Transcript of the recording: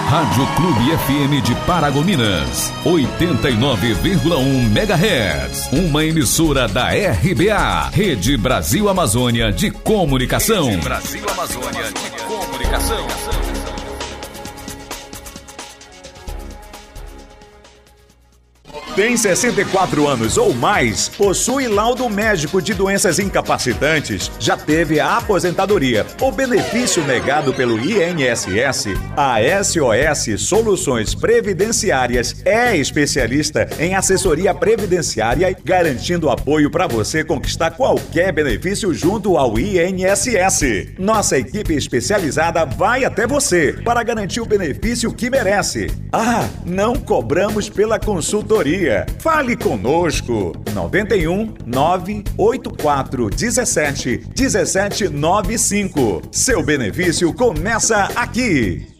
Rádio Clube FM de Paragominas, 89,1 MHz. Uma emissora da RBA, Rede Brasil Amazônia de Comunicação. Rede Brasil Amazônia de Comunicação. Tem 64 anos ou mais, possui laudo médico de doenças incapacitantes, já teve a aposentadoria ou benefício negado pelo INSS, a SOS Soluções Previdenciárias é especialista em assessoria previdenciária, garantindo apoio para você conquistar qualquer benefício junto ao INSS. Nossa equipe especializada vai até você para garantir o benefício que merece. Ah, não cobramos pela consultoria. Fale conosco. 91 984 17 1795. Seu benefício começa aqui.